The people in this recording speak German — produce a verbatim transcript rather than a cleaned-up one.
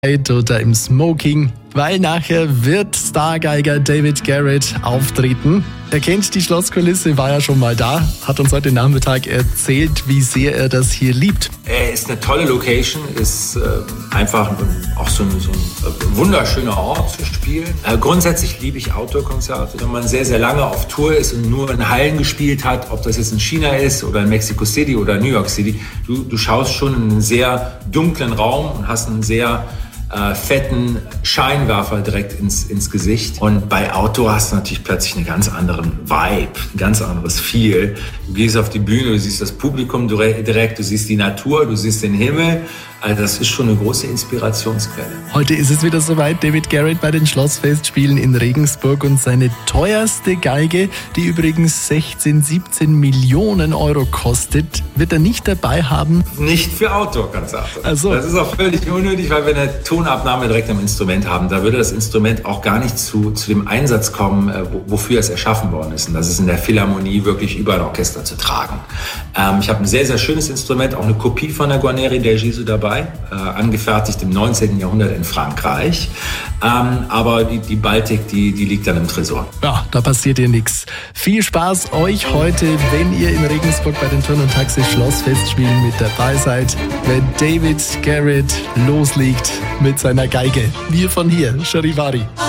oder im Smoking, weil nachher wird Stargeiger David Garrett auftreten. Er kennt die Schlosskulisse, war ja schon mal da, hat uns heute Nachmittag erzählt, wie sehr er das hier liebt. Es ist eine tolle Location, ist äh, einfach auch so ein, so ein wunderschöner Ort zu spielen. Äh, grundsätzlich liebe ich Outdoor-Konzerte, wenn man sehr, sehr lange auf Tour ist und nur in Hallen gespielt hat, ob das jetzt in China ist oder in Mexico City oder New York City. Du, du schaust schon in einen sehr dunklen Raum und hast einen sehr Äh, fetten Scheinwerfer direkt ins, ins Gesicht. Und bei Outdoor hast du natürlich plötzlich einen ganz anderen Vibe, ein ganz anderes Feel. Du gehst auf die Bühne, du siehst das Publikum direkt, du siehst die Natur, du siehst den Himmel. Also das ist schon eine große Inspirationsquelle. Heute ist es wieder soweit. David Garrett bei den Schlossfestspielen in Regensburg und seine teuerste Geige, die übrigens sechzehn, siebzehn Millionen Euro kostet, wird er nicht dabei haben. Nicht für Outdoor-Konzerte. Also. Das ist auch völlig unnötig, weil wir eine Tonabnahme direkt am Instrument haben. Da würde das Instrument auch gar nicht zu, zu dem Einsatz kommen, wofür es erschaffen worden ist. Und das ist in der Philharmonie wirklich über ein Orchester zu tragen. Ähm, ich habe ein sehr, sehr schönes Instrument, auch eine Kopie von der Guarneri del Gesù dabei. Äh, angefertigt im neunzehnten Jahrhundert in Frankreich. Ähm, aber die, die Baltik, die, die liegt dann im Tresor. Ja, da passiert dir nichts. Viel Spaß euch heute, wenn ihr in Regensburg bei den Turn- und Taxi-Schlossfestspielen mit dabei seid, wenn David Garrett loslegt mit seiner Geige. Wir von hier, Charivari.